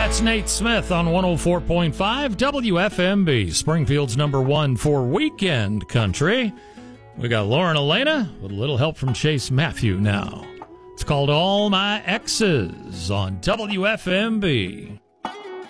That's Nate Smith on 104.5 WFMB, Springfield's number one for weekend country. We got Lauren Elena with a little help from Chase Matthew now. It's called All My Exes on WFMB.